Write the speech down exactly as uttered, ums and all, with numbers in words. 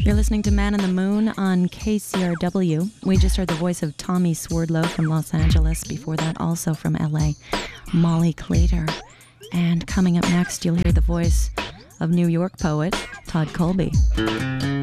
You're listening to Man in the Moon on K C R W. We just heard the voice of Tommy Swerdlow from Los Angeles. Before that, also from L A, Molly Claytor. And coming up next, you'll hear the voice of New York poet Todd Colby.